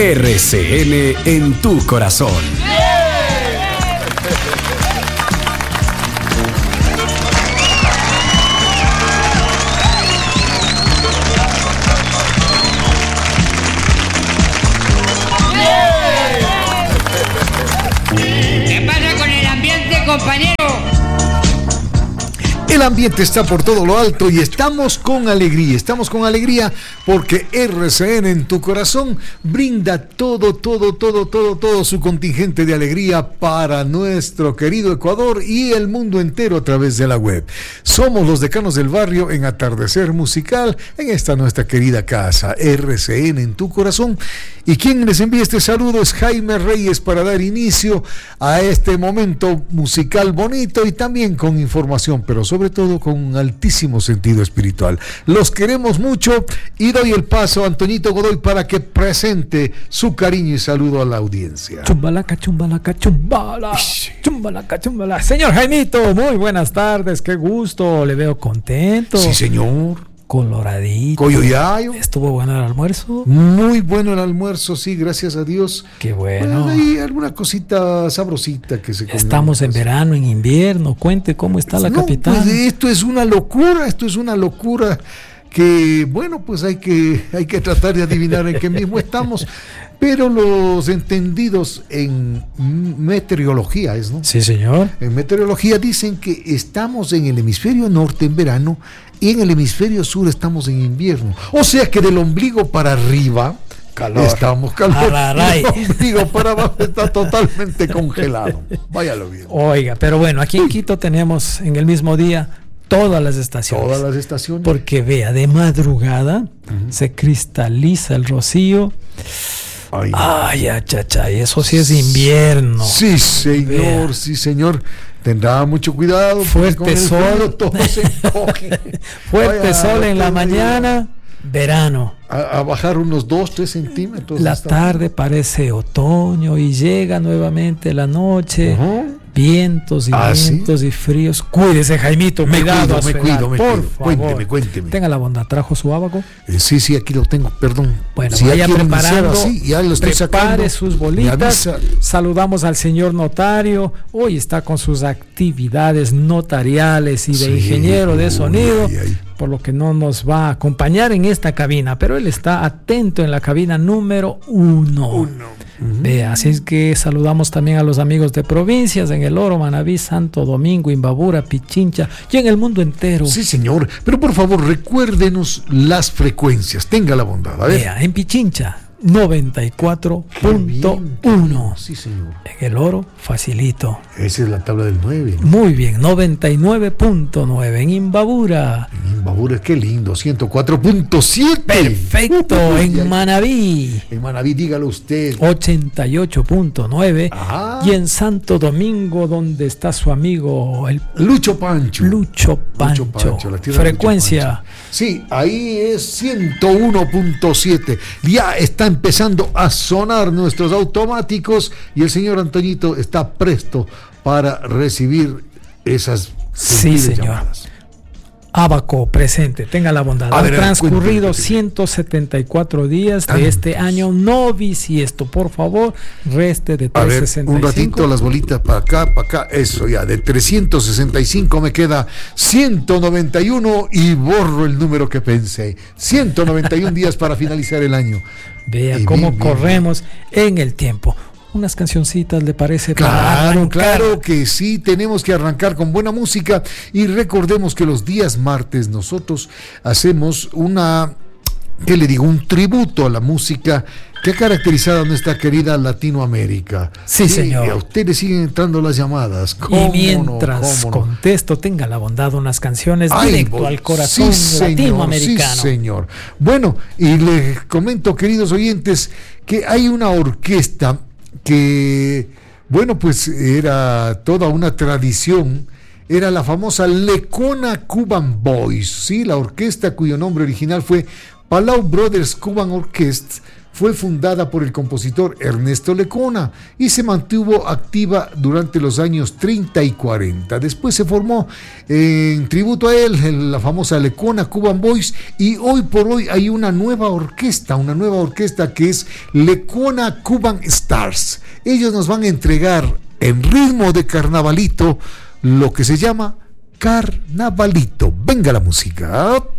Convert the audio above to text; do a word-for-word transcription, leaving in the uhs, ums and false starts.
R C N en tu corazón. ¿Qué pasa con el ambiente, compañero? El ambiente está por todo lo alto y estamos con alegría, estamos con alegría porque R C N en tu corazón brinda todo, todo, todo, todo, todo su contingente de alegría para nuestro querido Ecuador y el mundo entero a través de la web. Somos los decanos del barrio en Atardecer Musical, en esta nuestra querida casa, R C N en tu corazón. Y quien les envía este saludo es Jaime Reyes para dar inicio a este momento musical bonito y también con información, pero sobre todo con un altísimo sentido espiritual. Los queremos mucho y doy el paso a Antoñito Godoy para que presente su cariño y saludo a la audiencia. Chumbalaca, chumbalaca, chumbala, chumbalaca, chumbala. Señor Jaimito, muy buenas tardes, qué gusto, le veo contento. Sí, señor. Coloradito. Coyoyayo. ¿Estuvo bueno el almuerzo? Muy bueno el almuerzo, sí, gracias a Dios. Qué bueno. Bueno, hay alguna cosita sabrosita que se come. Estamos en verano, en invierno. Cuente cómo está la no, capital. Pues esto es una locura, esto es una locura que, bueno, pues hay que, hay que tratar de adivinar en qué mismo estamos. Pero los entendidos en meteorología, ¿es, no? Sí, señor. En meteorología dicen que estamos en el hemisferio norte en verano y en el hemisferio sur estamos en invierno. O sea que del ombligo para arriba calor. Estamos calor. Araray. El ombligo para abajo está totalmente congelado. Váyalo bien. Oiga, pero bueno, aquí en Quito tenemos en el mismo día todas las estaciones. Todas las estaciones. Porque vea, de madrugada uh-huh. se cristaliza el rocío. Ay, ay, achacha, y eso sí es invierno. Sí, señor, vea. sí, señor. Tendrá mucho cuidado. Fuerte sol. Todo se encoge. Fuerte Vaya, sol en la mañana, día. verano. A, a bajar unos dos, tres centímetros. La tarde parece otoño y llega nuevamente la noche. Uh-huh. Vientos y ¿Ah, vientos sí? y fríos. Cuídese, Jaimito. Me cuidado, cuido, me cuido, me por cuido. favor. Cuénteme, cuénteme. Tenga la bondad. ¿Trajo su abaco? Eh, sí, sí, aquí lo tengo, perdón. Bueno, si vaya preparando. Así, ya lo estoy prepare sacando. sus bolitas. Saludamos al señor notario. Hoy está con sus actividades notariales y de sí, ingeniero de sonido. Ay, ay. Por lo que no nos va a acompañar en esta cabina, pero él está atento en la cabina número uno. uno. Uh-huh. Vea, así es que saludamos también a los amigos de provincias en El Oro, Manabí, Santo Domingo, Imbabura, Pichincha y en el mundo entero. Sí, señor, pero por favor recuérdenos las frecuencias, tenga la bondad. A ver. Vea, en Pichincha noventa y cuatro punto uno. Sí, señor. En El Oro, facilito. Esa es la tabla del nueve, ¿no? Muy bien, noventa y nueve punto nueve. En Imbabura. En Imbabura, qué lindo, ciento cuatro punto siete. Perfecto. Uh, en ay, Manabí. En Manabí, dígalo usted. ochenta y ocho punto nueve. Ajá. Y en Santo Domingo, donde está su amigo el Lucho Pancho. Lucho Pancho. Lucho Pancho, la frecuencia. Lucho Pancho. Sí, ahí es ciento uno punto siete. Ya está empezando a sonar nuestros automáticos y el señor Antoñito está presto para recibir esas sí, señor. Llamadas. Abaco presente, tenga la bondad. Han transcurrido ciento setenta y cuatro días de ah, este año no bisiesto. Por favor, reste de trescientos sesenta y cinco. Un ratito las bolitas para acá, para acá. Eso ya, de trescientos sesenta y cinco me queda ciento noventa y uno y borro el número que pensé. ciento noventa y uno días para finalizar el año. Vea y cómo bien, corremos bien. En el tiempo. Unas cancioncitas, ¿le parece? Claro, claro que sí, tenemos que arrancar con buena música y recordemos que los días martes nosotros hacemos una, ¿qué le digo? Un tributo a la música que ha caracterizado a nuestra querida Latinoamérica. Sí, sí, señor. Y a ustedes siguen entrando las llamadas. Y mientras no, contesto, no? tenga la bondad unas canciones Ay, directo bo- al corazón sí, latinoamericano. Sí, señor. Bueno, y les comento, queridos oyentes, que hay una orquesta que, bueno, pues era toda una tradición, era la famosa Lecona Cuban Boys, ¿sí? La orquesta cuyo nombre original fue Palau Brothers Cuban Orchestra, fue fundada por el compositor Ernesto Lecona y se mantuvo activa durante los años treinta y cuarenta. Después se formó eh, en tributo a él en la famosa Lecona Cuban Boys, y hoy por hoy hay una nueva orquesta, una nueva orquesta que es Lecona Cuban Stars. Ellos nos van a entregar en ritmo de carnavalito lo que se llama Carnavalito. Venga la música.